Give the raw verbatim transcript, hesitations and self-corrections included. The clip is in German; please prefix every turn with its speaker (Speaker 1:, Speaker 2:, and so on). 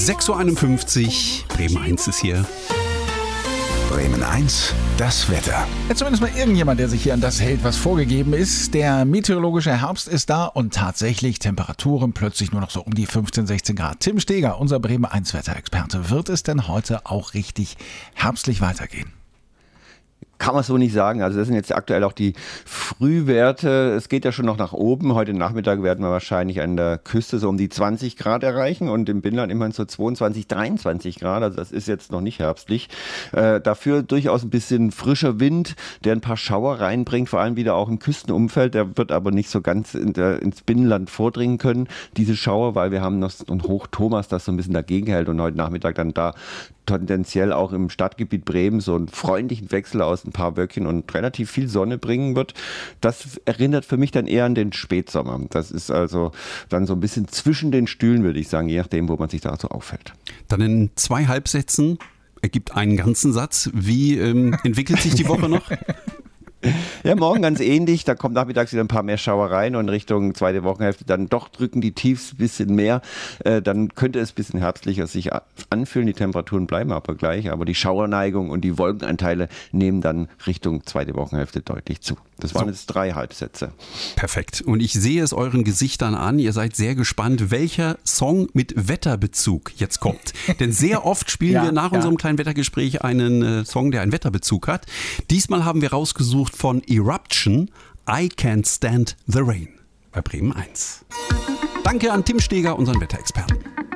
Speaker 1: sechs Uhr einundfünfzig, Bremen eins ist hier.
Speaker 2: Bremen eins, das Wetter.
Speaker 3: Jetzt zumindest mal irgendjemand, der sich hier an das hält, was vorgegeben ist. Der meteorologische Herbst ist da und tatsächlich Temperaturen plötzlich nur noch so um die fünfzehn, sechzehn Grad. Tim Steger, unser Bremen eins Wetterexperte. Wird es denn heute auch richtig herbstlich weitergehen?
Speaker 4: Kann man so nicht sagen. Also das sind jetzt aktuell auch die Frühwerte. Es geht ja schon noch nach oben. Heute Nachmittag werden wir wahrscheinlich an der Küste so um die zwanzig Grad erreichen und im Binnenland immerhin so zweiundzwanzig, dreiundzwanzig Grad. Also das ist jetzt noch nicht herbstlich. Äh, dafür durchaus ein bisschen frischer Wind, der ein paar Schauer reinbringt, vor allem wieder auch im Küstenumfeld. Der wird aber nicht so ganz in der, ins Binnenland vordringen können, diese Schauer, weil wir haben noch ein Hoch Thomas, das so ein bisschen dagegen hält und heute Nachmittag dann da tendenziell auch im Stadtgebiet Bremen so einen freundlichen Wechsel aus ein paar Wölkchen und relativ viel Sonne bringen wird. Das erinnert für mich dann eher an den Spätsommer. Das ist also dann so ein bisschen zwischen den Stühlen, würde ich sagen, je nachdem, wo man sich da so aufhält.
Speaker 1: Dann in zwei Halbsätzen ergibt einen ganzen Satz. Wie ähm, entwickelt sich die Woche noch?
Speaker 4: Ja, morgen ganz ähnlich. Da kommt nachmittags wieder ein paar mehr Schauereien und Richtung zweite Wochenhälfte dann doch drücken die Tiefs ein bisschen mehr. Äh, dann könnte es ein bisschen herbstlicher sich anfühlen. Die Temperaturen bleiben aber gleich, aber die Schauerneigung und die Wolkenanteile nehmen dann Richtung zweite Wochenhälfte deutlich zu. Das waren so. Jetzt drei Halbsätze.
Speaker 1: Perfekt. Und ich sehe es euren Gesichtern an. Ihr seid sehr gespannt, welcher Song mit Wetterbezug jetzt kommt. Denn sehr oft spielen ja, wir nach ja. unserem kleinen Wettergespräch einen äh, Song, der einen Wetterbezug hat. Diesmal haben wir rausgesucht von Eruption, I Can't Stand the Rain bei Bremen eins. Danke an Tim Steger, unseren Wetterexperten.